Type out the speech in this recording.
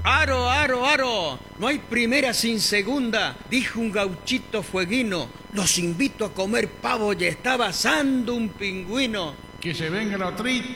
Aro, aro, aro, no hay primera sin segunda, dijo un gauchito fueguino. Los invito a comer pavo y estaba asando un pingüino. Que se venga la otrita.